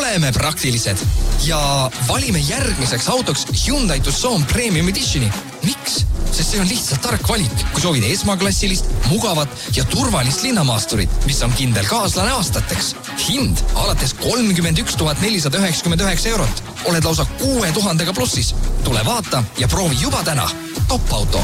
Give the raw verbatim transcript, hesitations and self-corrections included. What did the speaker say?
oleme praktilised ja valime järgmiseks autoks Hyundai Tucson Premium Editioni. Miks? Sest see on lihtsalt tark valik, kui soovid esmaklassilist, mugavat ja turvalist linnamaasturit, mis on kindel kaaslane aastateks. Hind alates kolmkümmend üks tuhat nelisada üheksakümmend üheksa eurot. Oled lausa kuue tuhandega plussis. Tule vaata ja proovi juba täna. Top auto.